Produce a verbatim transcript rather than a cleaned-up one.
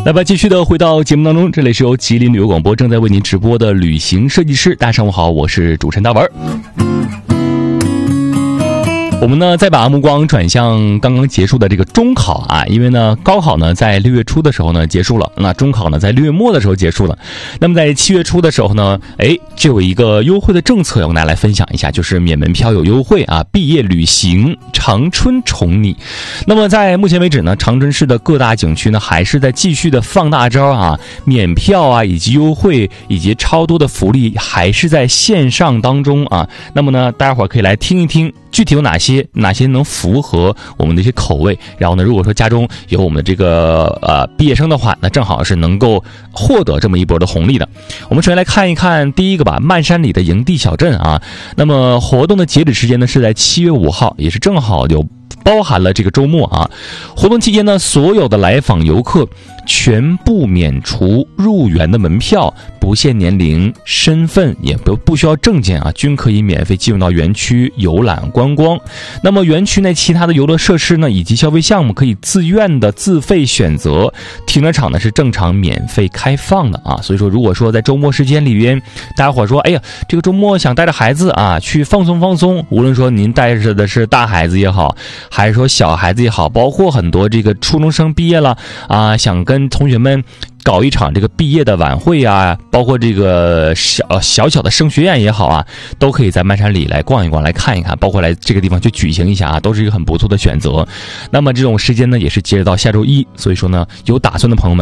来吧，继续的回到节目当中，这里是由吉林旅游广播正在为您直播的旅行设计师。大家上午好，我是主持人大文。我们呢再把目光转向刚刚结束的这个中考啊，因为呢高考呢在六月初的时候呢结束了，那中考呢在六月末的时候结束了。那么在七月初的时候呢，哎，就有一个优惠的政策要跟大家来分享一下，就是免门票有优惠啊，毕业旅行长春宠你。那么在目前为止呢，长春市的各大景区呢还是在继续的放大招啊，免票啊以及优惠以及超多的福利还是在线上当中啊。那么呢大家伙可以来听一听具体有哪些哪些能符合我们的一些口味，然后呢如果说家中有我们的这个呃毕业生的话，那正好是能够获得这么一波的红利的。我们首先来看一看第一个吧，漫山里的营地小镇啊。那么活动的截止时间呢是在七月五号，也是正好有包含了这个周末啊。活动期间呢，所有的来访游客全部免除入园的门票，不限年龄、身份，也不不需要证件啊，均可以免费进入到园区游览观光。那么园区内其他的游乐设施呢，以及消费项目可以自愿的自费选择，停车场呢是正常免费开放的啊。所以说，如果说在周末时间里边，大家伙说，哎呀，这个周末想带着孩子啊去放松放松，无论说您带着的是大孩子也好，还是说小孩子也好，包括很多这个初中生毕业了啊，想跟跟同学们搞一场这个毕业的晚会啊，包括这个小小小的升学宴也好啊，都可以在漫山里来逛一逛，来看一看，包括来这个地方去举行一下啊，都是一个很不错的选择。那么这种时间呢，也是截止到下周一，所以说呢，有打算的朋友们